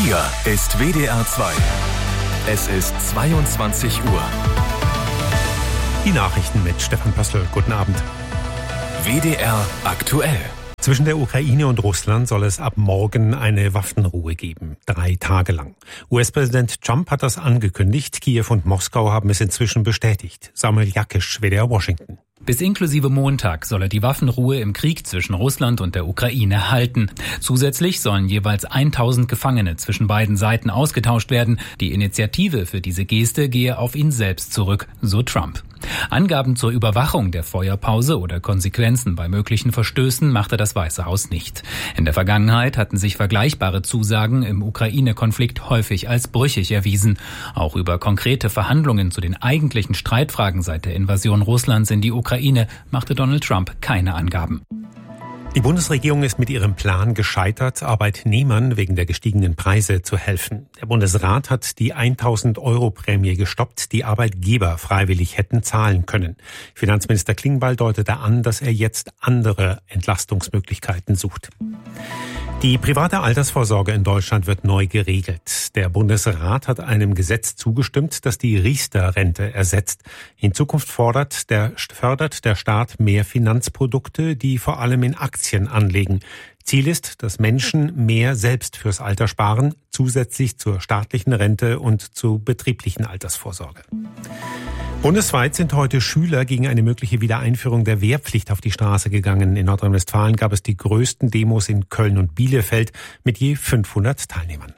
Hier ist WDR 2. Es ist 22 Uhr. Die Nachrichten mit Stefan Pöstl. Guten Abend. WDR aktuell. Zwischen der Ukraine und Russland soll es ab morgen eine Waffenruhe geben. 3 Tage lang. US-Präsident Trump hat das angekündigt. Kiew und Moskau haben es inzwischen bestätigt. Samuel Jakisch, WDR Washington. Bis inklusive Montag solle die Waffenruhe im Krieg zwischen Russland und der Ukraine halten. Zusätzlich sollen jeweils 1000 Gefangene zwischen beiden Seiten ausgetauscht werden. Die Initiative für diese Geste gehe auf ihn selbst zurück, so Trump. Angaben zur Überwachung der Feuerpause oder Konsequenzen bei möglichen Verstößen machte das Weiße Haus nicht. In der Vergangenheit hatten sich vergleichbare Zusagen im Ukraine-Konflikt häufig als brüchig erwiesen. Auch über konkrete Verhandlungen zu den eigentlichen Streitfragen seit der Invasion Russlands in die Ukraine machte Donald Trump keine Angaben. Die Bundesregierung ist mit ihrem Plan gescheitert, Arbeitnehmern wegen der gestiegenen Preise zu helfen. Der Bundesrat hat die 1.000-Euro-Prämie gestoppt, die Arbeitgeber freiwillig hätten zahlen können. Finanzminister Klingbeil deutete an, dass er jetzt andere Entlastungsmöglichkeiten sucht. Die private Altersvorsorge in Deutschland wird neu geregelt. Der Bundesrat hat einem Gesetz zugestimmt, das die Riester-Rente ersetzt. In Zukunft fördert der Staat mehr Finanzprodukte, die vor allem in Aktien anlegen. Ziel ist, dass Menschen mehr selbst fürs Alter sparen, zusätzlich zur staatlichen Rente und zur betrieblichen Altersvorsorge. Bundesweit sind heute Schüler gegen eine mögliche Wiedereinführung der Wehrpflicht auf die Straße gegangen. In Nordrhein-Westfalen gab es die größten Demos in Köln und Bielefeld mit je 500 Teilnehmern.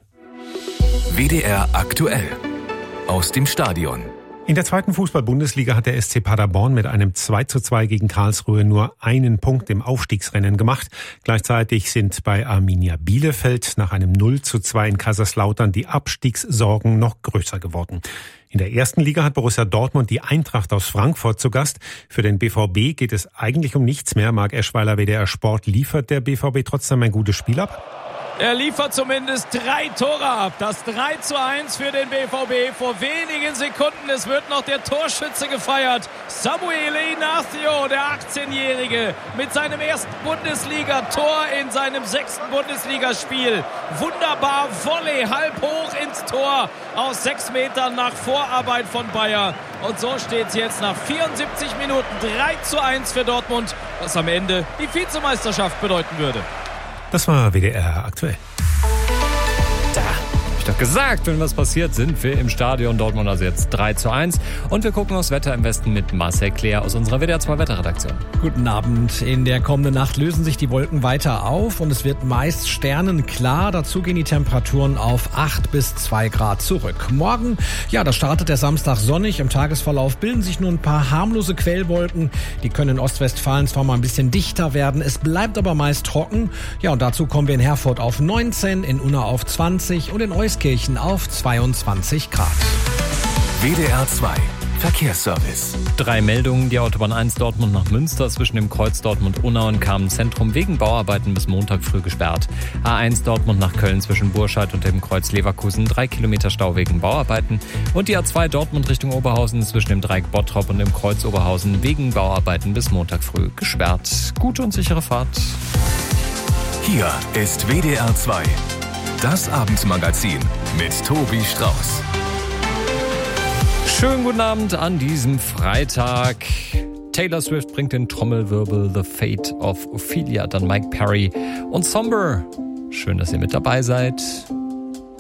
WDR aktuell. Aus dem Stadion. In der 2. Fußball-Bundesliga hat der SC Paderborn mit einem 2:2 gegen Karlsruhe nur einen Punkt im Aufstiegsrennen gemacht. Gleichzeitig sind bei Arminia Bielefeld nach einem 0:2 in Kaiserslautern die Abstiegssorgen noch größer geworden. In der 1. Liga hat Borussia Dortmund die Eintracht aus Frankfurt zu Gast. Für den BVB geht es eigentlich um nichts mehr. Marc Eschweiler, WDR Sport, liefert der BVB trotzdem ein gutes Spiel ab? Er liefert zumindest 3 Tore ab. Das 3:1 für den BVB vor wenigen Sekunden. Es wird noch der Torschütze gefeiert. Samuel Ignacio, der 18-Jährige, mit seinem ersten Bundesliga-Tor in seinem 6. Bundesligaspiel. Wunderbar, Volley, halb hoch ins Tor aus 6 Metern nach Vorarbeit von Bayer. Und so steht es jetzt nach 74 Minuten 3:1 für Dortmund, was am Ende die Vizemeisterschaft bedeuten würde. Das war WDR aktuell. Ich doch gesagt, wenn was passiert, sind wir im Stadion Dortmund, also jetzt 3:1. Und wir gucken aufs Wetter im Westen mit Marcel Claire aus unserer WDR 2 Wetterredaktion. Guten Abend. In der kommenden Nacht lösen sich die Wolken weiter auf und es wird meist sternenklar. Dazu gehen die Temperaturen auf 8 bis 2 Grad zurück. Morgen, da startet der Samstag sonnig. Im Tagesverlauf bilden sich nur ein paar harmlose Quellwolken. Die können in Ostwestfalen zwar mal ein bisschen dichter werden, es bleibt aber meist trocken. Und dazu kommen wir in Herford auf 19, in Unna auf 20 und in Euskirchen auf 22 Grad. WDR 2 Verkehrsservice. 3 Meldungen. Die Autobahn 1 Dortmund nach Münster zwischen dem Kreuz Dortmund-Unna und Kamenz-Zentrum wegen Bauarbeiten bis Montag früh gesperrt. A1 Dortmund nach Köln zwischen Burscheid und dem Kreuz Leverkusen 3 Kilometer Stau wegen Bauarbeiten. Und die A2 Dortmund Richtung Oberhausen zwischen dem Dreieck Bottrop und dem Kreuz Oberhausen wegen Bauarbeiten bis Montag früh gesperrt. Gute und sichere Fahrt. Hier ist WDR 2. Das Abendmagazin mit Tobi Strauß. Schönen guten Abend an diesem Freitag. Taylor Swift bringt den Trommelwirbel The Fate of Ophelia, dann Mike Perry und Somber. Schön, dass ihr mit dabei seid.